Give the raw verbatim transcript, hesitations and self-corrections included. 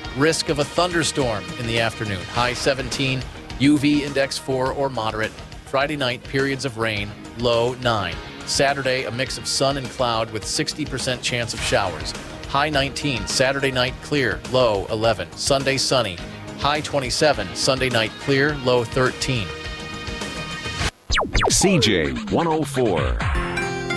Risk of a thunderstorm in the afternoon. High seventeen, U V index four or moderate. Friday night, periods of rain, low nine. Saturday, a mix of sun and cloud with sixty percent chance of showers. High nineteen, Saturday night clear, low eleven. Sunday sunny, high twenty-seven. Sunday night clear, low thirteen. C J one oh four.